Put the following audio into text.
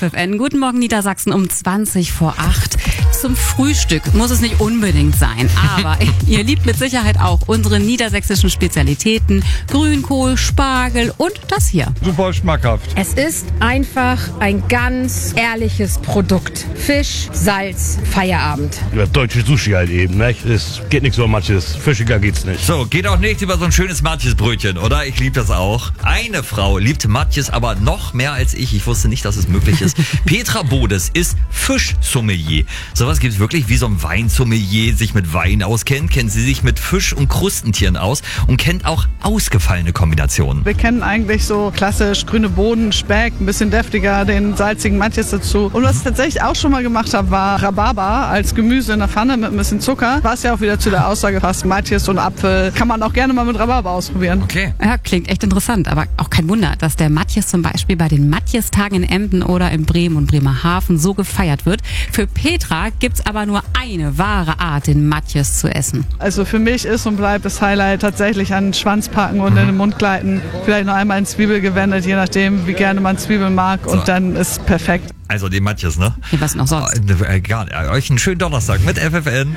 FFN. Guten Morgen Niedersachsen um 20 vor 8. Zum Frühstück muss es nicht unbedingt sein, aber ihr liebt mit Sicherheit auch unsere niedersächsischen Spezialitäten. Grünkohl, Spargel und das hier. Super schmackhaft. Es ist einfach ein ganz ehrliches Produkt. Fisch, Salz, Feierabend. Ja, deutsche Sushi halt eben, ne? Es geht nicht so um manches. Fischiger geht's nicht. So, geht auch nicht über so ein schönes Matjes-Brötchen, oder? Ich liebe das auch. Eine Frau liebt Matjes aber noch mehr als ich. Ich wusste nicht, dass es möglich ist. Petra Bodes ist Fischsommelier. Sowas gibt es wirklich, wie so ein Weinsommelier sich mit Wein auskennt. Kennt sie sich mit Fisch und Krustentieren aus und kennt auch ausgefallene Kombinationen. Wir kennen eigentlich so klassisch grüne Bohnen, Speck, ein bisschen deftiger, den salzigen Matjes dazu. Und was ich tatsächlich auch schon mal gemacht habe, war Rhabarber als Gemüse in der Pfanne mit ein bisschen Zucker. Was ja auch wieder zu der Aussage passt, Matjes und Apfel kann man auch gerne mal mit Rhabarber ausprobieren. Okay. Ja, klingt echt interessant, aber auch kein Wunder, dass der Matjes zum Beispiel bei den Matjestagen in Emden oder in Bremen und Bremerhaven so gefeiert wird. Für Petra gibt's aber nur eine wahre Art, den Matjes zu essen. Also für mich ist und bleibt das Highlight tatsächlich an den Schwanz packen und in den Mund gleiten. Vielleicht noch einmal in Zwiebel gewendet, je nachdem, wie gerne man Zwiebeln mag. Und dann ist perfekt. Also die Matjes, ne? Ja, was noch sonst? Euch einen schönen Donnerstag mit FFN.